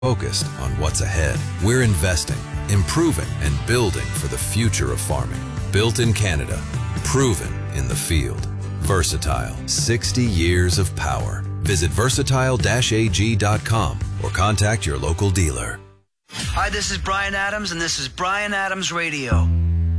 focused on what's ahead. We're investing, improving, and building for the future of farming. Built in Canada, proven in the field. Versatile, 60 years of power. Visit versatile-ag.com or contact your local dealer. Hi, this is Bryan Adams, and this is Bryan Adams Radio.